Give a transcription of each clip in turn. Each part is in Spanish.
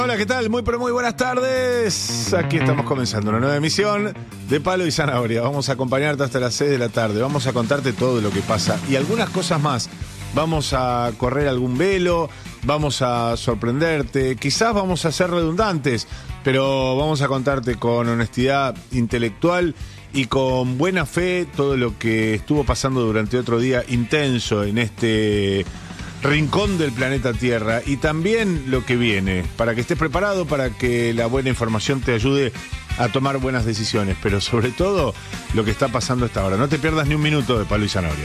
Hola, ¿qué tal? Muy pero muy buenas tardes. Aquí estamos comenzando una nueva emisión de Palo y Zanahoria. Vamos a acompañarte hasta las 6 de la tarde. Vamos a contarte todo lo que pasa y algunas cosas más. Vamos a correr algún velo, vamos a sorprenderte, quizás vamos a ser redundantes, pero vamos a contarte con honestidad intelectual y con buena fe todo lo que estuvo pasando durante otro día intenso en este rincón del planeta Tierra y también lo que viene, para que estés preparado, para que la buena información te ayude a tomar buenas decisiones, pero sobre todo lo que está pasando a esta hora. No te pierdas ni un minuto de Palo y Zanahoria.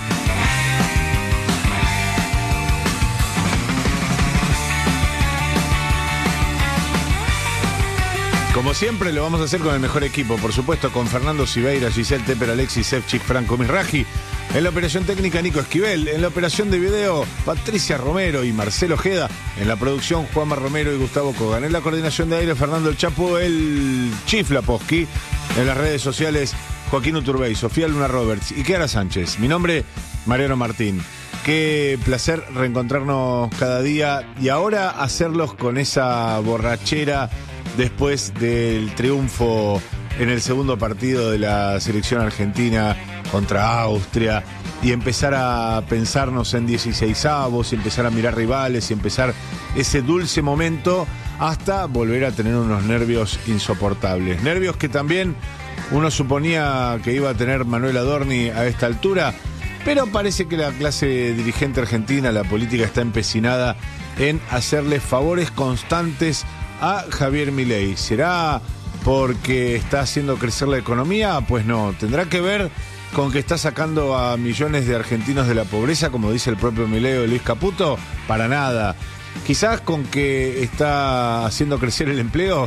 Como siempre lo vamos a hacer con el mejor equipo, por supuesto con Fernando Siveira, Giselle Teper, Alexis Sevchik, Franco Misraji. En la operación técnica Nico Esquivel, en la operación de video Patricia Romero y Marcelo Ojeda, en la producción Juanma Romero y Gustavo Kogan, en la coordinación de aire Fernando El Chapo, el Chiflaposki, en las redes sociales Joaquín Uturbey, Sofía Luna Roberts y Kiara Sánchez. Mi nombre, Mariano Martín. Qué placer reencontrarnos cada día y ahora hacerlos con esa borrachera después del triunfo en el segundo partido de la selección argentina contra Austria y empezar a pensarnos en 16avos y empezar a mirar rivales y empezar ese dulce momento hasta volver a tener unos nervios insoportables. Nervios que también uno suponía que iba a tener Manuel Adorni a esta altura, pero parece que la clase dirigente argentina, la política, está empecinada en hacerle favores constantes a Javier Milei. ¿Será porque está haciendo crecer la economía? Pues no, tendrá que ver con que está sacando a millones de argentinos de la pobreza, como dice el propio Milei o Luis Caputo. Para nada. Quizás con que está haciendo crecer el empleo.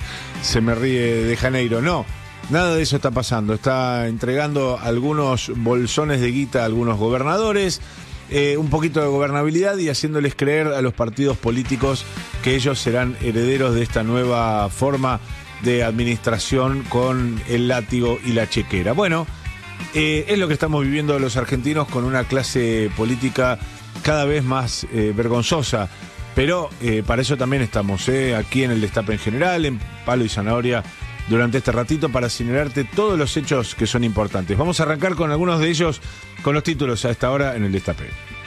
Se me ríe de Janeiro. No, nada de eso está pasando. Está entregando algunos bolsones de guita a algunos gobernadores, un poquito de gobernabilidad y haciéndoles creer a los partidos políticos que ellos serán herederos de esta nueva forma de administración con el látigo y la chequera. Bueno, es lo que estamos viviendo los argentinos con una clase política cada vez más vergonzosa, pero para eso también estamos aquí en el Destape en general, en Palo y Zanahoria, durante este ratito para señalarte todos los hechos que son importantes. Vamos a arrancar con algunos de ellos, con los títulos a esta hora en el Destape.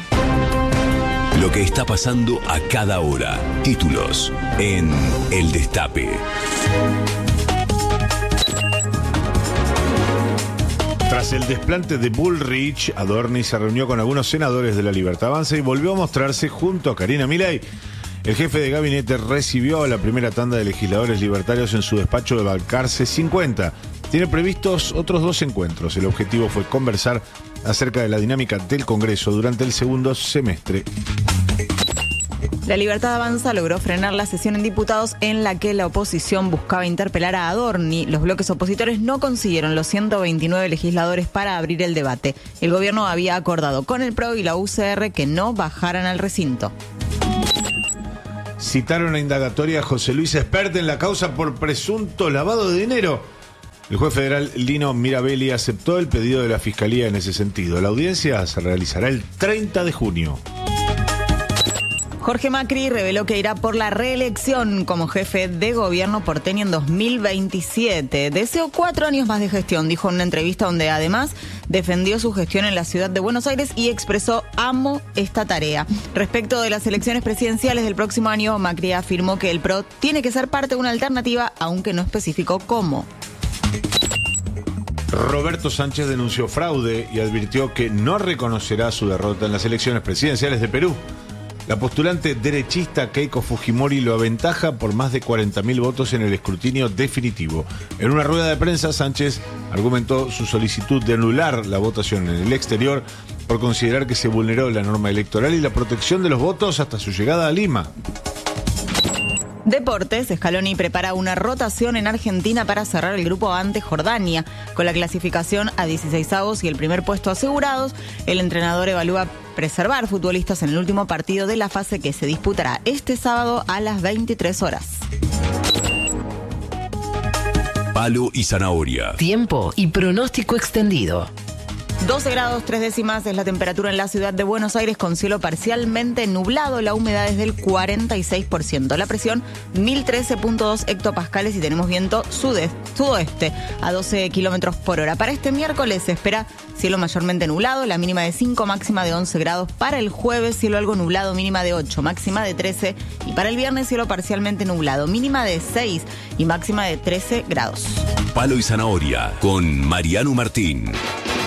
Lo que está pasando a cada hora. Títulos en El Destape. Tras el desplante de Bullrich, Adorni se reunió con algunos senadores de la Libertad Avanza y volvió a mostrarse junto a Karina Milei. El jefe de gabinete recibió a la primera tanda de legisladores libertarios en su despacho de Balcarce 50. Tiene previstos otros 2 encuentros. El objetivo fue conversar acerca de la dinámica del Congreso durante el segundo semestre. La Libertad Avanza logró frenar la sesión en diputados en la que la oposición buscaba interpelar a Adorni. Los bloques opositores no consiguieron los 129 legisladores para abrir el debate. El gobierno había acordado con el PRO y la UCR que no bajaran al recinto. Citaron a indagatoria a José Luis Espert en la causa por presunto lavado de dinero. El juez federal Lino Mirabelli aceptó el pedido de la Fiscalía en ese sentido. La audiencia se realizará el 30 de junio. Jorge Macri reveló que irá por la reelección como jefe de gobierno porteño en 2027. Deseó 4 años más de gestión, dijo en una entrevista donde además defendió su gestión en la ciudad de Buenos Aires y expresó: amo esta tarea. Respecto de las elecciones presidenciales del próximo año, Macri afirmó que el PRO tiene que ser parte de una alternativa, aunque no especificó cómo. Roberto Sánchez denunció fraude y advirtió que no reconocerá su derrota en las elecciones presidenciales de Perú. La postulante derechista Keiko Fujimori lo aventaja por más de 40.000 votos en el escrutinio definitivo. En una rueda de prensa, Sánchez argumentó su solicitud de anular la votación en el exterior por considerar que se vulneró la norma electoral y la protección de los votos hasta su llegada a Lima. Deportes, Scaloni prepara una rotación en Argentina para cerrar el grupo ante Jordania. Con la clasificación a 16avos y el primer puesto asegurados, el entrenador evalúa preservar futbolistas en el último partido de la fase que se disputará este sábado a las 23 horas. Palo y Zanahoria. Tiempo y pronóstico extendido. 12 grados 3 décimas es la temperatura en la ciudad de Buenos Aires con cielo parcialmente nublado. La humedad es del 46%. La presión 1013.2 hectopascales y tenemos viento sudoeste a 12 kilómetros por hora. Para este miércoles se espera cielo mayormente nublado, la mínima de 5, máxima de 11 grados. Para el jueves cielo algo nublado, mínima de 8, máxima de 13. Y para el viernes cielo parcialmente nublado, mínima de 6 y máxima de 13 grados. Palo y Zanahoria con Mariano Martín.